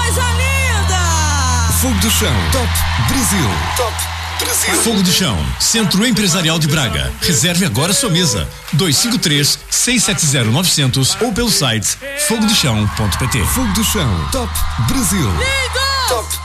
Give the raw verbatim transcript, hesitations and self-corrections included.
coisa linda! Fogo do Chão. Top Brasil. Top Brasil. Fogo do Chão, Centro Empresarial de Braga. Reserve agora sua mesa. dois cinco três, seis sete zero, nove zero zero ou pelo site fogo do chão ponto pt. Fogo do Chão. Top Brasil. Lindo! Top